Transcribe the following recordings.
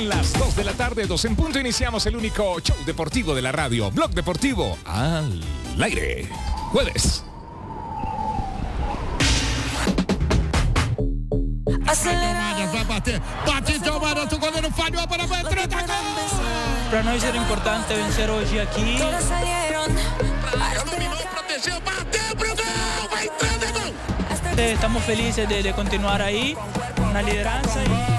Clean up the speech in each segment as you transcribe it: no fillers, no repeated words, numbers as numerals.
Son las 2 de la tarde, 2 en punto. Iniciamos el único show deportivo de la radio. Blog Deportivo al aire. Jueves. Vai bater. Bate então, Amaranto. O goleiro falhou para dentro da gol. Para nós era importante vencer hoje aqui. Dominou, protegeu, bateu pro gol. Vai entrando, é gol. Estamos felices de continuar ahí, na liderança.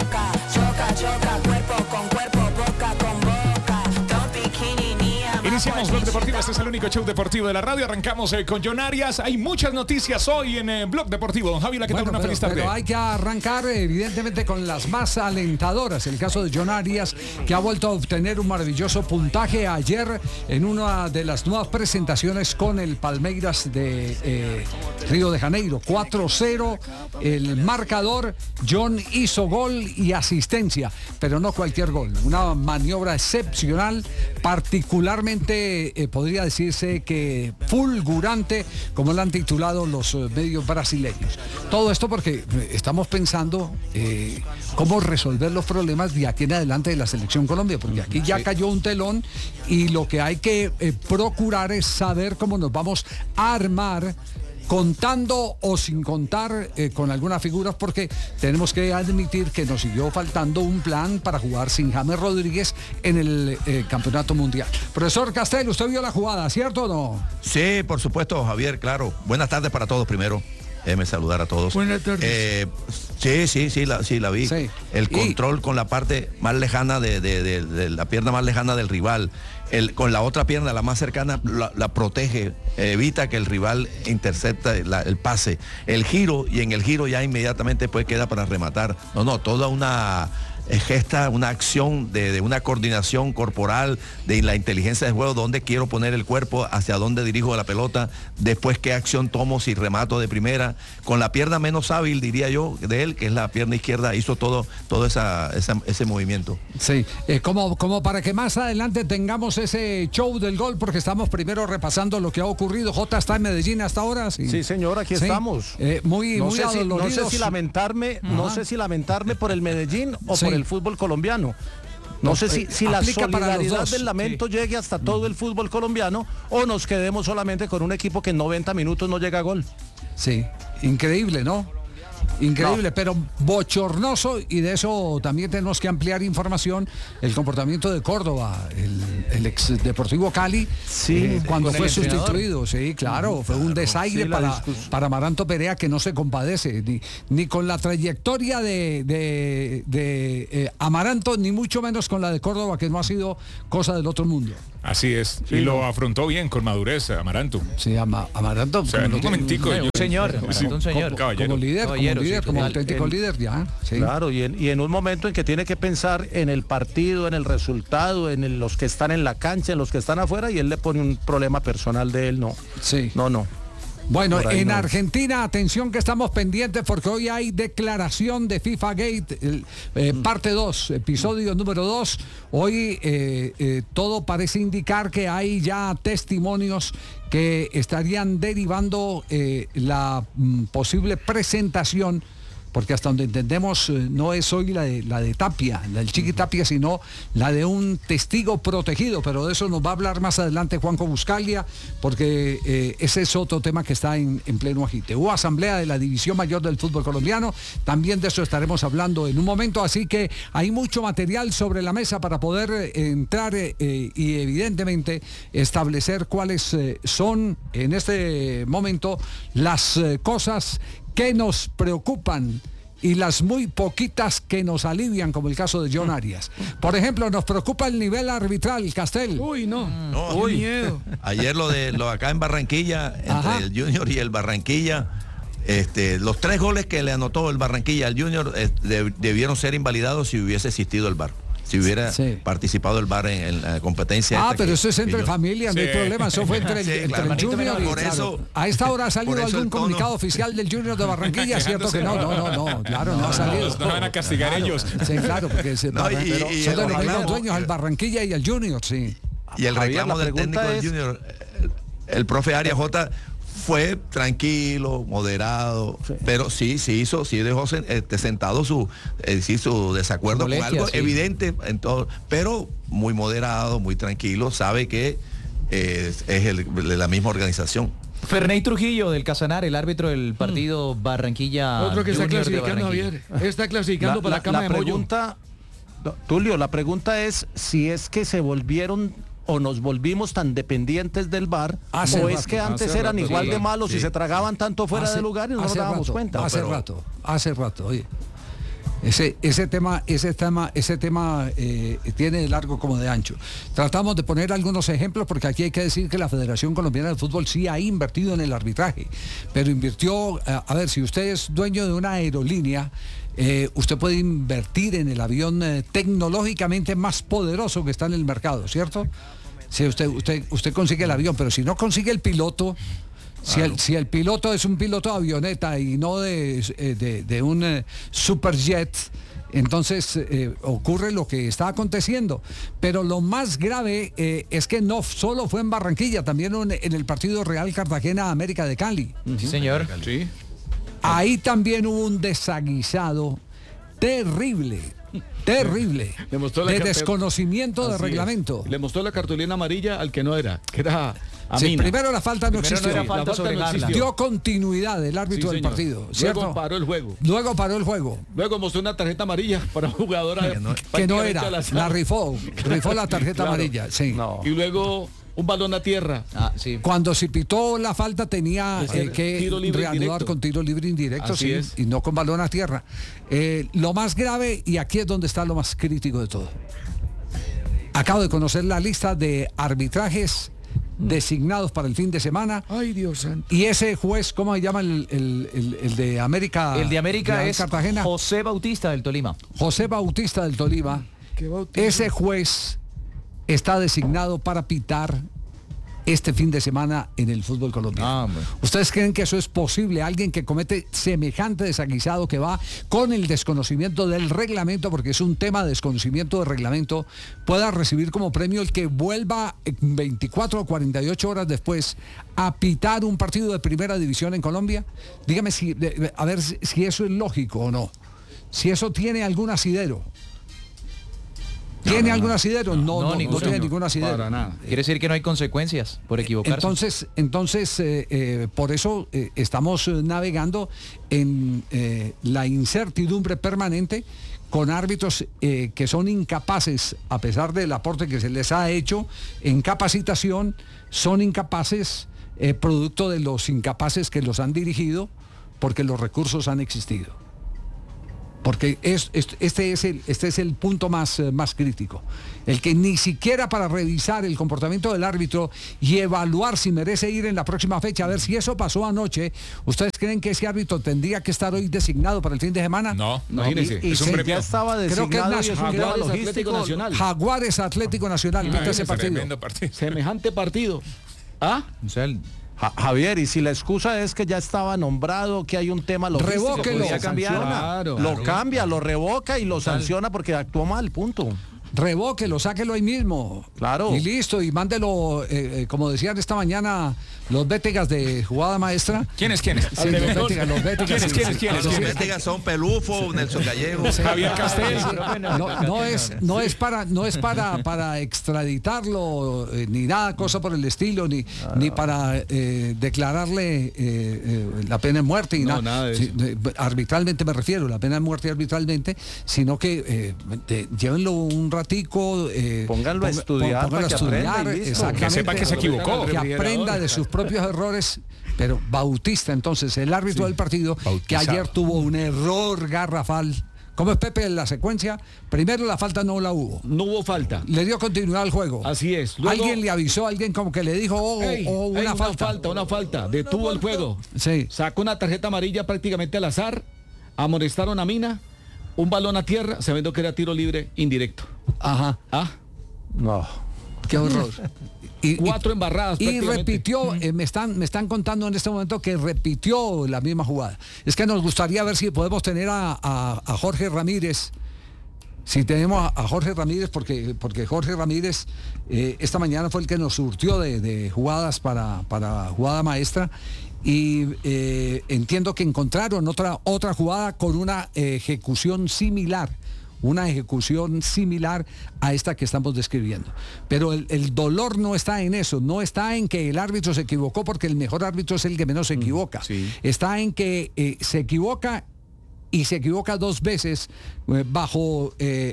Iniciamos Blog Deportivo, este es el único show deportivo de la radio. Arrancamos con John Arias. Hay muchas noticias hoy en Blog Deportivo. Don Javi, ¿qué tal? Una feliz tarde. Pero hay que arrancar evidentemente con las más alentadoras. El caso de John Arias, que ha vuelto a obtener un maravilloso puntaje ayer en una de las nuevas presentaciones con el Palmeiras de Río de Janeiro. 4-0 el marcador. John hizo gol y asistencia, pero no cualquier gol. Una maniobra excepcional, particularmente podría decirse que fulgurante, como lo han titulado los medios brasileños. Todo esto porque estamos pensando cómo resolver los problemas de aquí en adelante de la selección Colombia, porque aquí ya cayó un telón y lo que hay que procurar es saber cómo nos vamos a armar, contando o sin contar con algunas figuras, porque tenemos que admitir que nos siguió faltando un plan para jugar sin James Rodríguez en el Campeonato Mundial. Profesor Castel, usted vio la jugada, ¿cierto o no? Sí, por supuesto, Javier, claro. Buenas tardes para todos primero. Déjeme saludar a todos. Buenas tardes. Sí, la vi. Sí. El control con la parte más lejana de la pierna más lejana del rival. Con la otra pierna, la más cercana, la protege, evita que el rival intercepta el pase. El giro, y en el giro ya inmediatamente pues queda para rematar. Toda una gesta, una acción de una coordinación corporal, de la inteligencia de juego, dónde quiero poner el cuerpo, hacia dónde dirijo la pelota, después qué acción tomo, si remato de primera. Con la pierna menos hábil, diría yo, de él, que es la pierna izquierda, hizo todo ese movimiento. Sí, como para que más adelante tengamos ese show del gol, porque estamos primero repasando lo que ha ocurrido. Jota está en Medellín hasta ahora. Sí, señor, aquí estamos. No sé si lamentarme por el Medellín o por el fútbol colombiano. No sé si la solidaridad del lamento llegue hasta todo el fútbol colombiano o nos quedemos solamente con un equipo que en 90 minutos no llega a gol. Sí, increíble, ¿no? Increíble, pero bochornoso, y de eso también tenemos que ampliar información, el comportamiento de Córdoba, el ex Deportivo Cali, cuando fue sustituido. Sí, claro, fue un desaire para Amaranto Perea, que no se compadece ni con la trayectoria de Amaranto, ni mucho menos con la de Córdoba, que no ha sido cosa del otro mundo. Así es, y lo afrontó bien, con madurez, Amaranto. Sí, Amaranto. O sea, en un momentico. Un señor. Como líder, como auténtico líder, ya. Sí. Claro, y en un momento en que tiene que pensar en el partido, en el resultado, en los que están en la cancha, en los que están afuera, y él le pone un problema personal de él, no. Sí. No. Bueno, en Argentina, atención que estamos pendientes, porque hoy hay declaración de FIFA Gate, parte 2, episodio número 2. Hoy todo parece indicar que hay ya testimonios que estarían derivando la posible presentación, porque hasta donde entendemos no es hoy la de Tapia, la del Chiqui Tapia, sino la de un testigo protegido, pero de eso nos va a hablar más adelante Juanjo Buscaglia, porque ese es otro tema que está en pleno agite. Hubo asamblea de la División Mayor del Fútbol Colombiano, también de eso estaremos hablando en un momento, así que hay mucho material sobre la mesa para poder entrar y evidentemente establecer cuáles son en este momento las cosas que nos preocupan y las muy poquitas que nos alivian, como el caso de John Arias. Por ejemplo, nos preocupa el nivel arbitral, Castel. Qué miedo. Ayer lo acá en Barranquilla, entre el Junior y el Barranquilla, los 3 goles que le anotó el Barranquilla al Junior debieron ser invalidados si hubiese existido el VAR. Si hubiera participado el VAR en la competencia. Pero eso es entre familias, no hay problema. Eso fue entre el Junior y eso, a esta hora ha salido algún comunicado oficial del Junior de Barranquilla, ¿cierto que no? Claro, no ha salido. No van a castigar ellos. Sí, claro, porque son de los mismos dueños, el Barranquilla y el Junior, sí. Y el reclamo del técnico del Junior, el profe Arias J, fue tranquilo, moderado, sí. Pero sí dejó sentado su desacuerdo con algo evidente en todo, pero muy moderado, muy tranquilo, sabe que es de la misma organización. Ferney Trujillo del Casanar, el árbitro del partido Barranquilla. Otro que está clasificando, Javier. Está clasificando para la cama de pregunta, Tulio, la pregunta es si es que se volvieron o nos volvimos tan dependientes del VAR, o es que antes eran igual de malos y se tragaban tanto fuera de lugar y no nos dábamos cuenta. Hace rato, oye. Ese tema tiene de largo como de ancho. Tratamos de poner algunos ejemplos porque aquí hay que decir que la Federación Colombiana de Fútbol sí ha invertido en el arbitraje, pero invirtió, a ver, si usted es dueño de una aerolínea, usted puede invertir en el avión tecnológicamente más poderoso que está en el mercado, ¿cierto? Si usted consigue el avión, pero si no consigue el piloto, si el piloto es un piloto de avioneta y no de un superjet, entonces ocurre lo que está aconteciendo. Pero lo más grave es que no solo fue en Barranquilla, también en el partido Real Cartagena América de Cali. Sí, señor. Sí. Ahí también hubo un desaguisado terrible de desconocimiento de reglamento. Le mostró la cartulina amarilla al que no era, que era Amina. Sí, primero la falta no existió. No era falta sobre Garland. Dio continuidad el árbitro del partido, ¿cierto? Luego paró el juego. Luego mostró una tarjeta amarilla para una jugadora que no era, la rifó la tarjeta amarilla, sí. No. Y luego un balón a tierra. Sí. Cuando se pitó la falta tenía que reanudar con tiro libre indirecto, sí, y no con balón a tierra. Lo más grave, y aquí es donde está lo más crítico de todo. Acabo de conocer la lista de arbitrajes designados para el fin de semana. Ay, Dios santo. Y ese juez, ¿cómo se llama el de América? El de América es Cartagena. José Bautista del Tolima. José Bautista del Tolima. Ese juez está designado para pitar este fin de semana en el fútbol colombiano. ¿Ustedes creen que eso es posible? Alguien que comete semejante desaguisado, que va con el desconocimiento del reglamento, porque es un tema de desconocimiento del reglamento, pueda recibir como premio el que vuelva 24 o 48 horas después a pitar un partido de primera división en Colombia. Dígame a ver si eso es lógico o no. Si eso tiene algún asidero. ¿Tiene algún asidero? No tiene ningún asidero. Para nada. Quiere decir que no hay consecuencias por equivocarse. Entonces por eso estamos navegando en la incertidumbre permanente con árbitros que son incapaces, a pesar del aporte que se les ha hecho en capacitación, son incapaces, producto de los incapaces que los han dirigido, porque los recursos han existido. Porque este es el punto más crítico. El que ni siquiera para revisar el comportamiento del árbitro y evaluar si merece ir en la próxima fecha, a ver si eso pasó anoche. ¿Ustedes creen que ese árbitro tendría que estar hoy designado para el fin de semana? No, imagínense. Y ya estaba designado. Creo que es Jaguares Atlético Nacional. Jaguares Atlético Nacional. Ese partido. Semejante partido. O sea, Javier, y si la excusa es que ya estaba nombrado, que hay un tema logístico, revóquelo, lo cambia, lo revoca y lo sanciona porque actuó mal, punto. Revóquelo, sáquelo ahí mismo. Claro. Y listo, y mándelo, como decían esta mañana, los Bétegas de jugada maestra. ¿Quiénes? Sí, los Bétegas. ¿Quiénes? Los Bétegas son Pelufo, Nelson Gallego, Javier Castel. No es para extraditarlo, ni nada, cosa por el estilo, ni para declararle la pena de muerte, y nada de eso. Arbitralmente me refiero, la pena de muerte arbitralmente, sino que llévenlo un ratico, pónganlo a estudiar, que sepa que se equivocó, que aprenda de sus propios errores. Pero Bautista, entonces, el árbitro del partido, que ayer tuvo un error garrafal. ¿Cómo es, Pepe, en la secuencia? Primero la falta no la hubo. No hubo falta. Le dio continuidad al juego. Así es. Luego, alguien le avisó, alguien como que le dijo, una falta. Detuvo el juego. Sí. Sacó una tarjeta amarilla prácticamente al azar. Amonestaron a Mina. Un balón a tierra, sabiendo que era tiro libre indirecto. Ajá. No. Qué horror. Cuatro embarradas. Y repitió, me están contando en este momento que repitió la misma jugada. Es que nos gustaría ver si podemos tener a Jorge Ramírez. Si tenemos a Jorge Ramírez, porque Jorge Ramírez esta mañana fue el que nos surtió de jugadas para jugada maestra. y entiendo que encontraron otra jugada con una ejecución similar a esta que estamos describiendo. Pero el dolor no está en eso, no está en que el árbitro se equivocó, porque el mejor árbitro es el que menos se equivoca. Sí. Está en que se equivoca y se equivoca dos veces bajo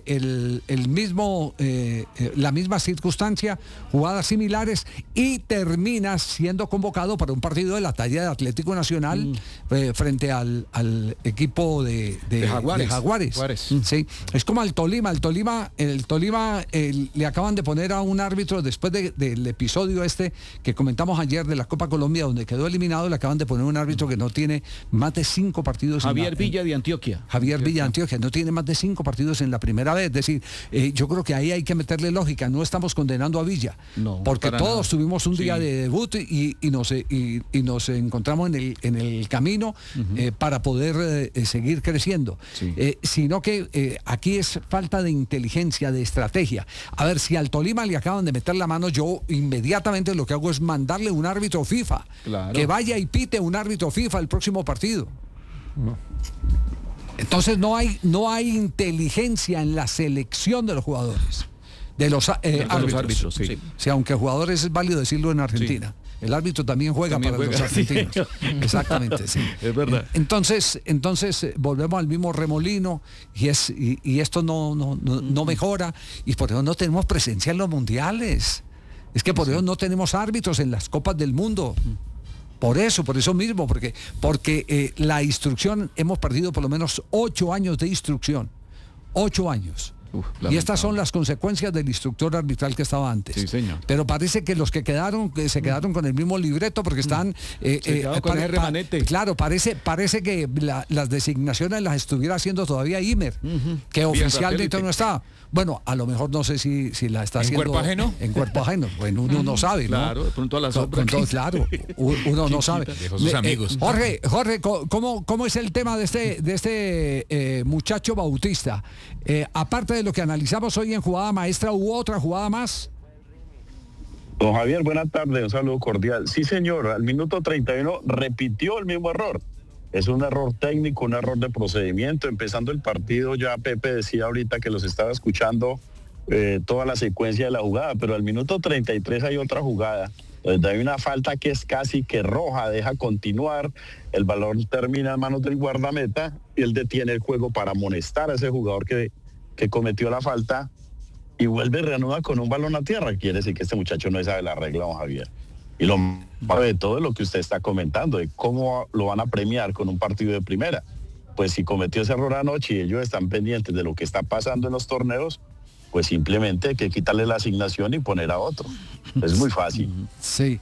la misma circunstancia, jugadas similares, y termina siendo convocado para un partido de la talla de Atlético Nacional frente al equipo de Jaguares. Sí. Es como al Tolima. El Tolima le acaban de poner a un árbitro después del episodio este que comentamos ayer de la Copa Colombia, donde quedó eliminado. Le acaban de poner un árbitro que no tiene más de 5 partidos. Javier Villa de Antioquia. No tiene más de 5 partidos en la primera vez. Es decir, yo creo que ahí hay que meterle lógica. No estamos condenando a Villa, porque todos tuvimos un día de debut y nos encontramos en el camino para poder seguir creciendo. Sí. Sino que aquí es falta de inteligencia, de estrategia. A ver, si al Tolima le acaban de meter la mano, yo inmediatamente lo que hago es mandarle un árbitro FIFA. Claro. Que vaya y pite un árbitro FIFA el próximo partido. No. Entonces no hay inteligencia en la selección de los jugadores, de los árbitros. Sí. Sí, aunque jugadores es válido decirlo en Argentina. Sí. El árbitro también juega para los argentinos. Sí. Exactamente, sí. Es verdad. Entonces volvemos al mismo remolino y esto no mejora, y por eso no tenemos presencia en los mundiales. Es que por eso no tenemos árbitros en las Copas del Mundo. Por eso mismo, porque la instrucción, hemos perdido por lo menos 8 años de instrucción. 8 años. Y estas son las consecuencias del instructor arbitral que estaba antes. Sí, señor. Pero parece que los que se quedaron con el mismo libreto, porque están... con el remanente. Claro, parece que las designaciones las estuviera haciendo todavía Imer, que oficialmente no está. Bueno, a lo mejor no sé si la está haciendo... ¿En cuerpo ajeno? En cuerpo ajeno. Bueno, uno no sabe, ¿no? Claro, de pronto a la sombra. Claro, uno no sabe. Dejó sus amigos. Jorge, ¿cómo es el tema de este muchacho Bautista? Aparte de lo que analizamos hoy en Jugada Maestra, ¿hubo otra jugada más? Don Javier, buenas tardes, un saludo cordial. Sí, señor, al minuto 31 repitió el mismo error. Es un error técnico, un error de procedimiento. Empezando el partido, ya Pepe decía ahorita que los estaba escuchando toda la secuencia de la jugada, pero al minuto 33 hay otra jugada, donde hay una falta que es casi que roja, deja continuar, el balón termina en manos del guardameta y él detiene el juego para amonestar a ese jugador que cometió la falta y vuelve y reanuda con un balón a tierra. Quiere decir que este muchacho no sabe la regla, don Javier. Y lo más de todo es lo que usted está comentando, de cómo lo van a premiar con un partido de primera. Pues si cometió ese error anoche y ellos están pendientes de lo que está pasando en los torneos, pues simplemente hay que quitarle la asignación y poner a otro. Es muy fácil. Sí.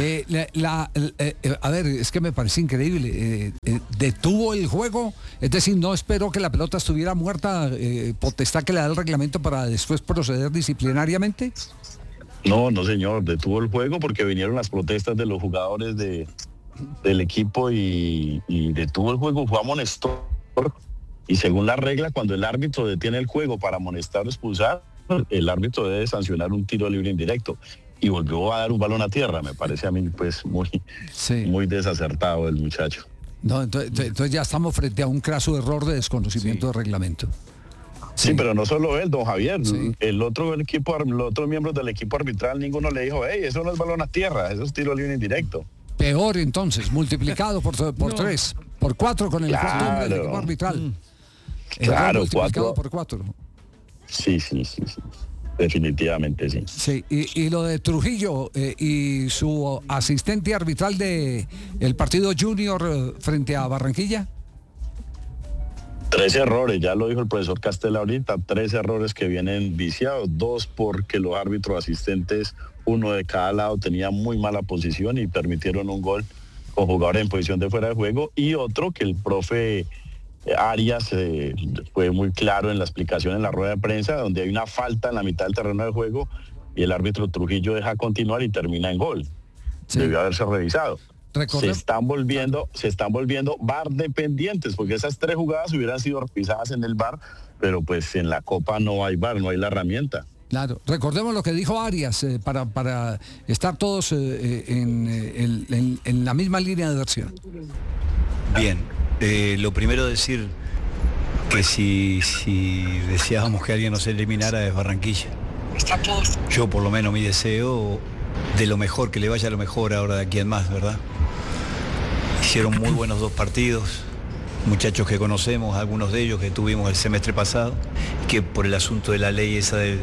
A ver, es que me parece increíble. Detuvo el juego, es decir, no esperó que la pelota estuviera muerta, potestad que le da el reglamento para después proceder disciplinariamente. No, señor, detuvo el juego porque vinieron las protestas de los jugadores del equipo y detuvo el juego, fue amonestor. Y según la regla, cuando el árbitro detiene el juego para amonestar o expulsar, el árbitro debe sancionar un tiro libre indirecto. Y volvió a dar un balón a tierra, me parece a mí pues muy desacertado el muchacho. No, entonces ya estamos frente a un craso error de desconocimiento de reglamento. Sí, pero no solo él, don Javier. Sí. Los otros miembros del equipo arbitral, ninguno le dijo, eso no es balón a tierra, eso es tiro libre indirecto. Peor entonces, multiplicado por 3, por 4 con el costumbre del equipo arbitral. Claro, multiplicado por 4. Sí. Definitivamente sí. Sí, y lo de Trujillo y su asistente arbitral de el partido Junior frente a Barranquilla. 3 errores, ya lo dijo el profesor Castel ahorita, 3 errores que vienen viciados, 2 porque los árbitros asistentes, uno de cada lado, tenía muy mala posición y permitieron un gol con jugadores en posición de fuera de juego, y otro que el profe Arias fue muy claro en la explicación en la rueda de prensa, donde hay una falta en la mitad del terreno de juego y el árbitro Trujillo deja continuar y termina en gol. Sí. Debió haberse revisado. Se están volviendo VAR dependientes, porque esas 3 jugadas hubieran sido revisadas en el VAR, pero pues en la Copa no hay VAR, no hay la herramienta. Claro, recordemos lo que dijo Arias para estar todos en la misma línea de versión. Bien, lo primero decir que si deseábamos que alguien nos eliminara es Barranquilla. Yo por lo menos mi deseo de lo mejor, que le vaya lo mejor ahora de aquí en más, ¿verdad? Hicieron muy buenos 2 partidos, muchachos que conocemos, algunos de ellos que tuvimos el semestre pasado, que por el asunto de la ley esa de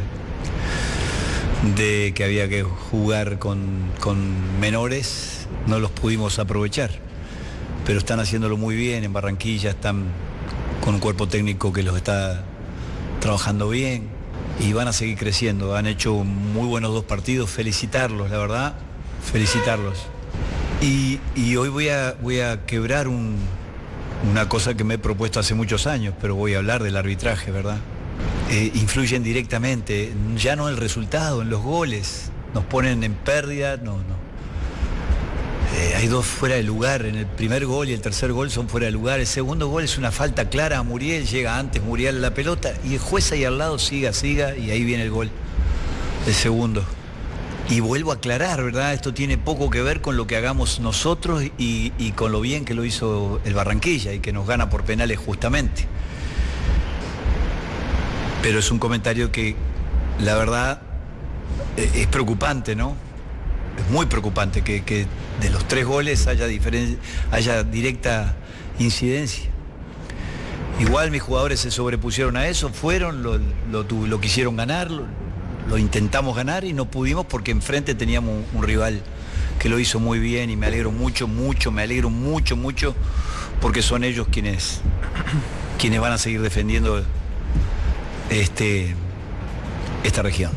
que había que jugar con menores, no los pudimos aprovechar. Pero están haciéndolo muy bien en Barranquilla, están con un cuerpo técnico que los está trabajando bien y van a seguir creciendo. Han hecho muy buenos 2 partidos, felicitarlos, la verdad, felicitarlos. Y hoy voy a quebrar una cosa que me he propuesto hace muchos años, pero voy a hablar del arbitraje, ¿verdad? Influyen directamente, ya no el resultado, en los goles, nos ponen en pérdida, no. Hay 2 fuera de lugar, en el primer gol y el tercer gol son fuera de lugar, el segundo gol es una falta clara a Muriel, llega antes Muriel a la pelota y el juez ahí al lado siga, y ahí viene el gol, el segundo. Y vuelvo a aclarar, ¿verdad? Esto tiene poco que ver con lo que hagamos nosotros y con lo bien que lo hizo el Barranquilla y que nos gana por penales justamente. Pero es un comentario que, la verdad, es preocupante, ¿no? Es muy preocupante que de los 3 goles haya directa incidencia. Igual mis jugadores se sobrepusieron a eso, fueron, lo quisieron ganar, lo intentamos ganar y no pudimos porque enfrente teníamos un rival que lo hizo muy bien y me alegro mucho, porque son ellos quienes van a seguir defendiendo esta región.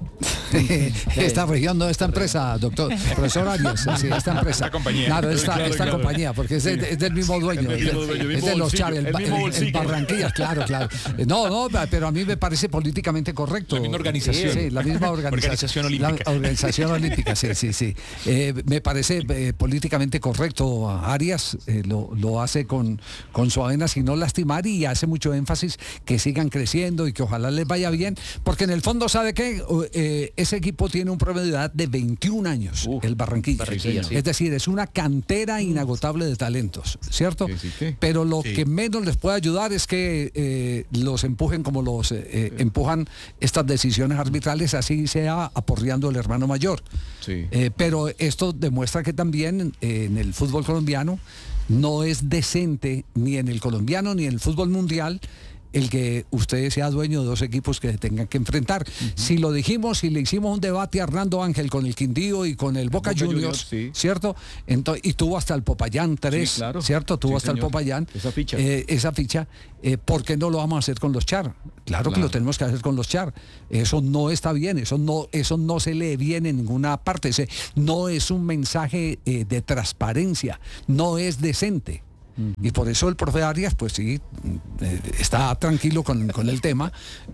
Esta región, no esta empresa, doctor, profesor Arias, sí, esta empresa. Esta compañía. Claro, esta compañía, porque es del mismo dueño. Es de los Char, el Barranquillas, claro. No, pero a mí me parece políticamente correcto. La misma organización. Sí, la misma organización olímpica. La organización olímpica, sí. Me parece políticamente correcto. Arias lo hace con su avena sin no lastimar y hace mucho énfasis que sigan creciendo y que ojalá les vaya bien, porque en el fondo, ¿sabe qué? Ese equipo tiene un promedio de edad de 21 años, el Barranquilla. Sí. Es decir, es una cantera inagotable de talentos, ¿cierto? Sí. Pero lo que menos les puede ayudar es que los empujen como los empujan estas decisiones arbitrales, así sea aporreando el hermano mayor. Sí. Pero esto demuestra que también en el fútbol colombiano no es decente, ni en el colombiano ni en el fútbol mundial, el que usted sea dueño de 2 equipos que se tengan que enfrentar. Si lo dijimos, si le hicimos un debate a Hernando Ángel con el Quindío y con el Boca Juniors, sí. ¿Cierto? y tuvo hasta el Popayán 3, sí, claro. ¿Cierto? Tuvo hasta señor. El Popayán. Esa ficha. ¿Por qué no lo vamos a hacer con los Char? Claro que lo tenemos que hacer con los Char. Eso no está bien, eso no se lee bien en ninguna parte. No es un mensaje de transparencia, no es decente. Y por eso el profe Arias, pues sí, está tranquilo con el tema,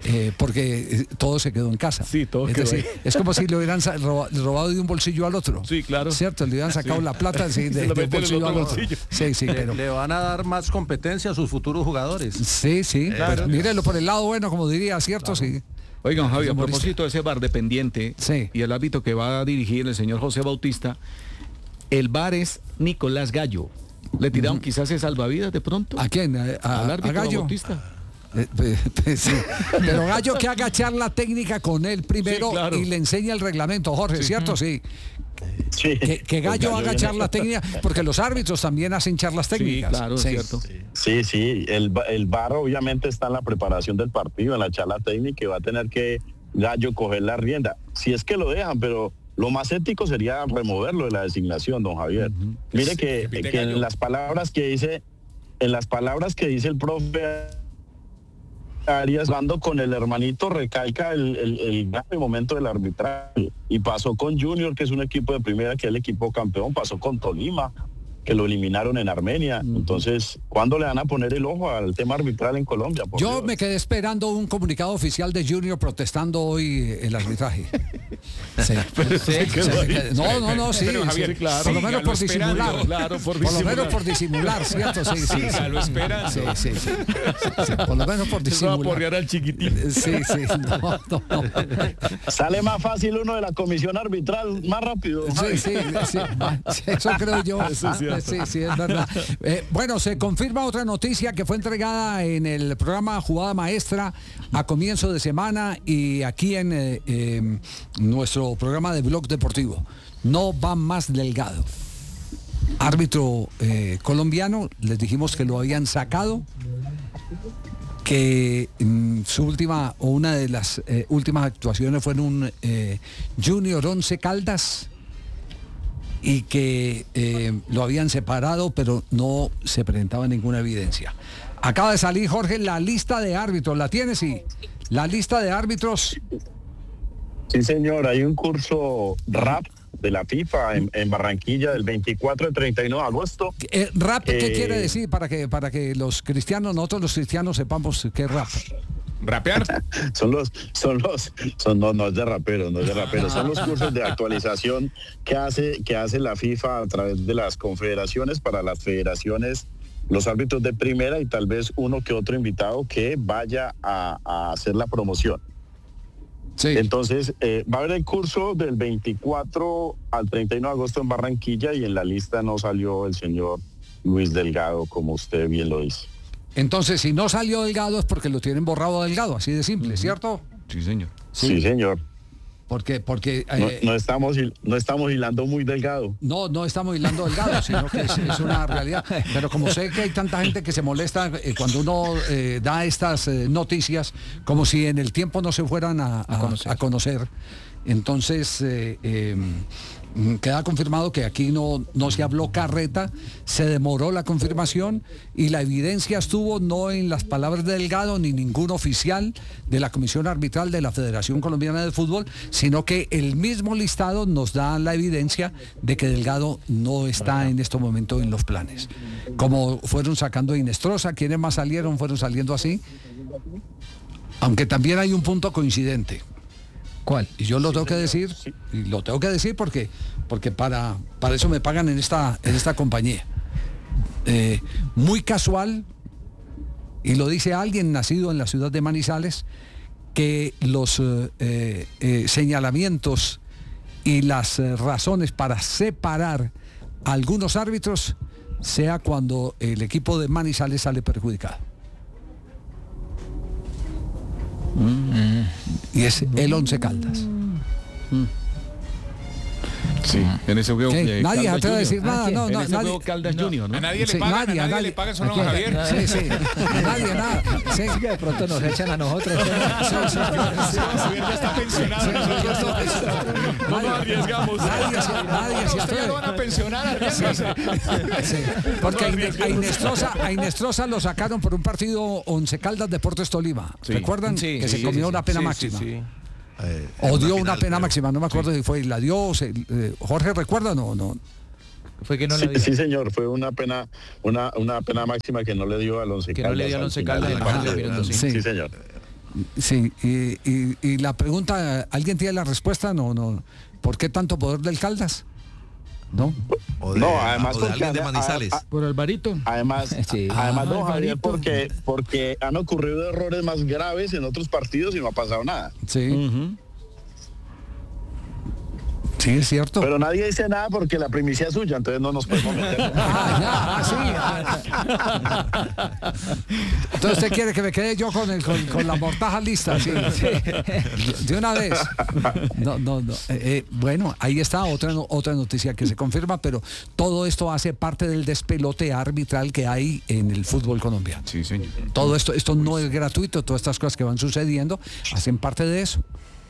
porque todo se quedó en casa. Sí, todo es decir, es como si le hubieran robado de un bolsillo al otro. Sí, claro. ¿Cierto? Le hubieran sacado la plata de un bolsillo al otro. Sí, pero le van a dar más competencia a sus futuros jugadores. Sí. Claro. Pues, mírelo por el lado bueno, como diría, ¿cierto? Claro. Sí. Oigan, Javi, a propósito de ese VAR dependiente y el árbitro que va a dirigir el señor José Bautista, el VAR es Nicolás Gallo. ¿Le tiraron quizás ese salvavidas de pronto? ¿A quién? ¿Al árbitro Gallo? Bautista? Sí. Pero Gallo que haga charla técnica con él primero, sí, claro. Y le enseña el reglamento, Jorge, ¿cierto? Sí. Que Gallo haga charla técnica, porque los árbitros también hacen charlas técnicas. Sí, claro, cierto. Sí, el VAR obviamente está en la preparación del partido, en la charla técnica, y va a tener que Gallo coger la rienda, si es que lo dejan, pero lo más ético sería removerlo de la designación, don Javier. Mire que en las palabras que dice el profe Arias, hablando con el hermanito, recalca el grave momento del arbitraje. Y pasó con Junior, que es un equipo de primera, que es el equipo campeón, pasó con Tolima, que lo eliminaron en Armenia. Entonces, ¿cuándo le van a poner el ojo al tema arbitral en Colombia? Yo Dios. Me quedé esperando un comunicado oficial de Junior protestando hoy el arbitraje. No, sí, Javier, claro. Por lo menos por disimular. Claro, por lo menos por disimular, ¿cierto? Sí. Lo esperan. Sí. Por lo menos por disimular. Va a porrear al chiquitín. Sí. No. Sale más fácil uno de la comisión arbitral, más rápido. Sí. Eso creo yo. Eso es cierto. Sí, es verdad. Bueno, se confirma otra noticia que fue entregada en el programa Jugada Maestra a comienzo de semana y aquí en nuestro programa de Blog Deportivo. No va más Delgado. Árbitro colombiano, les dijimos que lo habían sacado, que su última o una de las últimas actuaciones fue en un Junior 11 Caldas y que lo habían separado, pero no se presentaba ninguna evidencia. Acaba de salir, Jorge, la lista de árbitros. ¿La tienes? Sí. La lista de árbitros. Sí, señor. Hay un curso RAP de la FIFA en Barranquilla del 24 al 31 de agosto. ¿RAP qué quiere decir? Para que los cristianos, nosotros los cristianos sepamos qué es RAP. ¿Rapear? No es de raperos, son los cursos de actualización que hace la FIFA a través de las confederaciones para las federaciones, los árbitros de primera y tal vez uno que otro invitado que vaya a hacer la promoción. Sí. Entonces, va a haber el curso del 24 al 31 de agosto en Barranquilla y en la lista no salió el señor Luis Delgado, como usted bien lo dice. Entonces, si no salió Delgado es porque lo tienen borrado Delgado, así de simple, ¿cierto? Sí, señor. Sí, señor. Porque no estamos hilando muy delgado. No estamos hilando delgado, sino que es una realidad. Pero como sé que hay tanta gente que se molesta cuando uno da estas noticias, como si en el tiempo no se fueran a conocer. Entonces queda confirmado que aquí no se habló carreta, se demoró la confirmación y la evidencia estuvo no en las palabras de Delgado ni ningún oficial de la Comisión Arbitral de la Federación Colombiana de Fútbol, sino que el mismo listado nos da la evidencia de que Delgado no está en este momento en los planes. Como fueron sacando a Inestrosa, quienes más fueron saliendo así, aunque también hay un punto coincidente. ¿Cuál? Y yo lo tengo que decir, y lo tengo que decir porque para eso me pagan en esta compañía. Muy casual, y lo dice alguien nacido en la ciudad de Manizales, que los señalamientos y las razones para separar a algunos árbitros sea cuando el equipo de Manizales sale perjudicado. Y es el 11 Caldas. Sí, en ese juego nadie atreve a decir nada, no, en ese nadie, juego Caldas Junior, ¿no? A nadie le pagan, a nadie le pagan, solo a Javier. Sí, nadie, nada. Sí. Que de pronto nos echan a nosotros. Javier ya está pensionado. No nos arriesgamos. Nadie se atreve. Lo van a pensionar, porque a Inestrosa lo sacaron por un partido 11 Caldas Deportes Tolima. ¿Recuerdan? Que se comió una pena máxima. O dio una pena máxima, no me acuerdo si fue, la dio, Jorge, ¿recuerda? No. Fue que no le dio. Sí, señor, fue una pena máxima que no le dio al 11 Caldas. Que no le dio al 11 Caldas. Sí, señor. Sí, y la pregunta, ¿alguien tiene la respuesta? No. ¿Por qué tanto poder del Caldas? ¿No? Además porque de Manizales. Por Alvarito. Además, don Javier, porque han ocurrido errores más graves en otros partidos y no ha pasado nada. Sí. Sí, es cierto. Pero nadie dice nada porque la primicia es suya, entonces no nos podemos meter. Entonces usted quiere que me quede yo con la mortaja lista, sí. De una vez. No. Bueno, ahí está otra noticia que se confirma, pero todo esto hace parte del despelote arbitral que hay en el fútbol colombiano. Sí, señor. Todo esto no es gratuito, todas estas cosas que van sucediendo hacen parte de eso.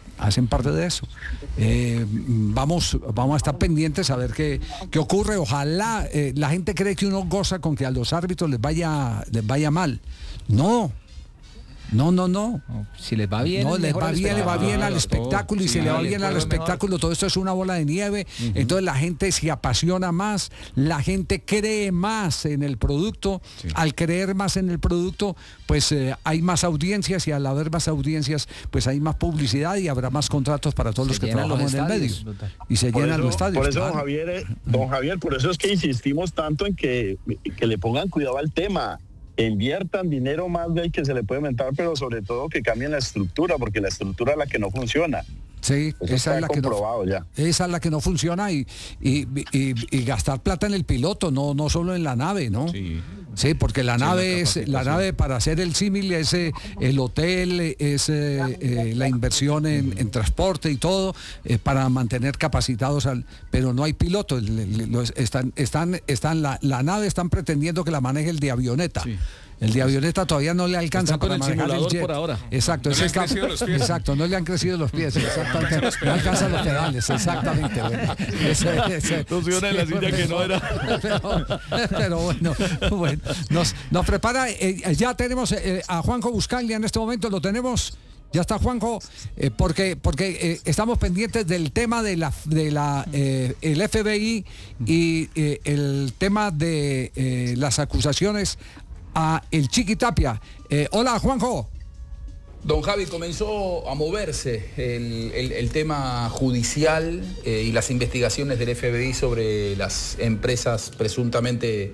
Vamos a estar pendientes a ver qué ocurre. Ojalá la gente cree que uno goza con que a los árbitros les vaya mal. No, No. Si les va bien. No, les va bien al espectáculo y si le va bien al espectáculo, todo esto es una bola de nieve. Entonces la gente se apasiona más, la gente cree más en el producto. Al creer más en el producto, pues hay más audiencias y al haber más audiencias, pues hay más publicidad y habrá más contratos para todos los que trabajamos en el medio. Y se llenan los estadios. Por eso, don Javier, por eso es que insistimos tanto en que le pongan cuidado al tema. Inviertan dinero más del que se le puede aumentar, pero sobre todo que cambien la estructura, porque la estructura es la que no funciona. Sí, esa es la que no, ya. Esa es la que no funciona y gastar plata en el piloto, no solo en la nave, ¿no? Sí, porque la nave para hacer el símil es el hotel, es la inversión en transporte y todo para mantener capacitados pero no hay piloto. La nave están pretendiendo que la maneje el de avioneta. Sí. El de avioneta todavía no le alcanza para manejar el jet. Por ahora. Exacto, no le han crecido los pies. Exacto, no le han crecido los pies, exactamente. No alcanzan los pedales, exactamente. Funciona en la silla que no era. Pero bueno, nos prepara, ya tenemos a Juanjo Buscaglia en este momento, lo tenemos. Ya está Juanjo, porque estamos pendientes del tema de el FBI y el tema de las acusaciones a el Chiqui Tapia. Hola, Juanjo. Don Javi, comenzó a moverse el tema judicial y las investigaciones del FBI sobre las empresas presuntamente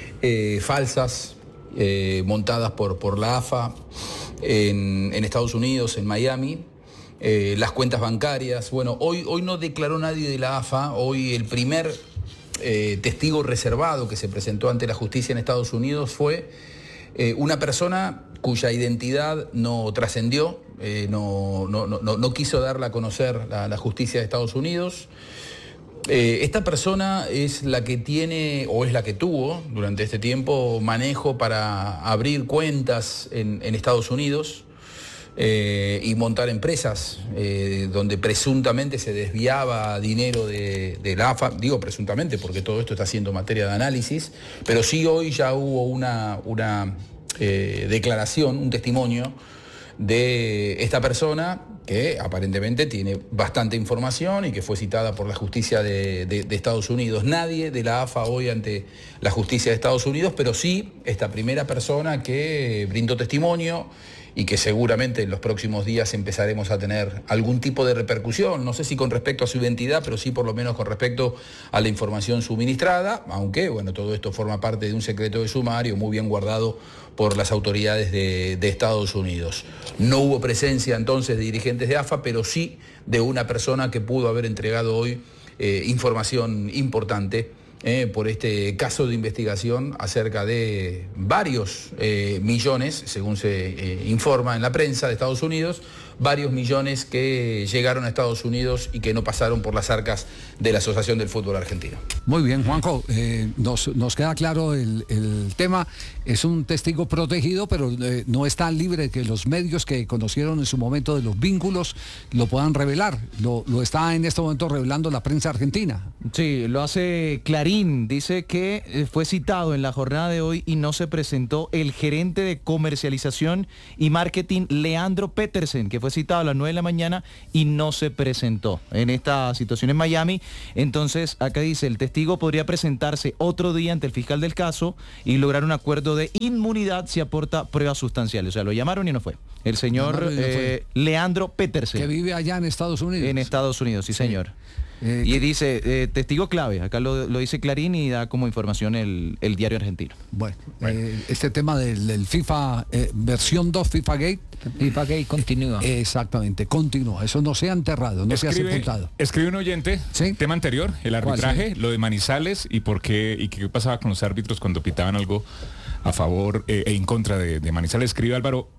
falsas montadas por la AFA en Estados Unidos, en Miami. Las cuentas bancarias. Bueno, hoy no declaró nadie de la AFA. Hoy el primer testigo reservado que se presentó ante la justicia en Estados Unidos fue una persona cuya identidad no trascendió, no quiso darla a conocer la justicia de Estados Unidos. Esta persona es la que tiene, o es la que tuvo durante este tiempo, manejo para abrir cuentas en Estados Unidos y montar empresas donde presuntamente se desviaba dinero de la AFA. Digo presuntamente porque todo esto está siendo materia de análisis, pero sí hoy ya hubo una declaración, un testimonio de esta persona que aparentemente tiene bastante información y que fue citada por la justicia de Estados Unidos. Nadie de la AFA hoy ante la justicia de Estados Unidos, pero sí esta primera persona que brindó testimonio y que seguramente en los próximos días empezaremos a tener algún tipo de repercusión, no sé si con respecto a su identidad, pero sí por lo menos con respecto a la información suministrada, aunque bueno, todo esto forma parte de un secreto de sumario muy bien guardado por las autoridades de Estados Unidos. No hubo presencia entonces de dirigentes de AFA, pero sí de una persona que pudo haber entregado hoy información importante por este caso de investigación acerca de varios millones, según se informa en la prensa de Estados Unidos, varios millones que llegaron a Estados Unidos y que no pasaron por las arcas de la Asociación del Fútbol Argentino. Muy bien, Juanjo, nos queda claro el tema. Es un testigo protegido, pero no está libre que los medios que conocieron en su momento de los vínculos lo puedan revelar. Lo está en este momento revelando la prensa argentina. Sí, lo hace Clarín. Dice que fue citado en la jornada de hoy y no se presentó el gerente de comercialización y marketing Leandro Petersen, que fue citado a las 9 de la mañana y no se presentó en esta situación en Miami. Entonces, acá dice, el testigo podría presentarse otro día ante el fiscal del caso y lograr un acuerdo de inmunidad si aporta pruebas sustanciales. O sea, lo llamaron y no fue. El señor Leandro Petersen. Que vive allá en Estados Unidos. En Estados Unidos, sí, señor. Y dice, testigo clave, acá lo dice Clarín y da como información el diario argentino. Bueno. Este tema del FIFA, versión 2, FIFA Gate. FIFA Gate continúa. Exactamente, continúa. Eso no se ha enterrado, no se ha sepultado. Escribe un oyente, ¿sí? Tema anterior, el arbitraje, lo de Manizales y por qué, y qué pasaba con los árbitros cuando pitaban algo a favor e en contra de Manizales. Escribe Álvaro,